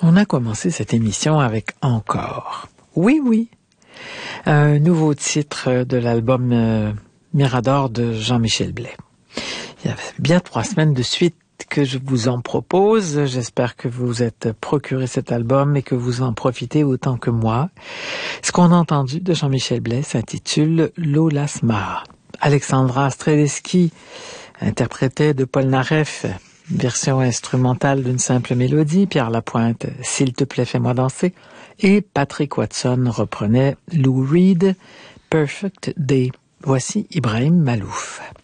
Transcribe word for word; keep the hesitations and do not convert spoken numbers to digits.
On a commencé cette émission avec Encore. Oui, oui. Un nouveau titre de l'album euh, Mirador de Jean-Michel Blais. Il y a bien trois semaines de suite que je vous en propose. J'espère que vous vous êtes procuré cet album et que vous en profitez autant que moi. Ce qu'on a entendu de Jean-Michel Blais s'intitule Lola Smart. Alexandra Streleski interprétait de Paul Naref, version instrumentale d'une simple mélodie, Pierre Lapointe, S'il te plaît, fais-moi danser, et Patrick Watson reprenait Lou Reed, Perfect Day. Voici Ibrahim Malouf.